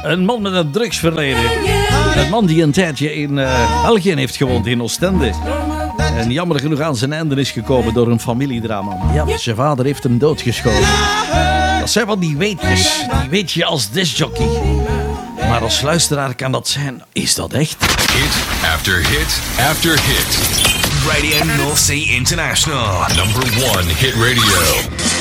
Een man met een drugsverleden. Een man die een tijdje in België heeft gewoond, in Oostende. En jammer genoeg aan zijn einde is gekomen door een familiedrama. Ja, zijn vader heeft hem doodgeschoten. Dat zijn van die weetjes. Die weet je als discjockey. Maar als luisteraar kan dat zijn. Is dat echt? Hit after hit after hit. Radio North Sea International. Number 1 hit radio.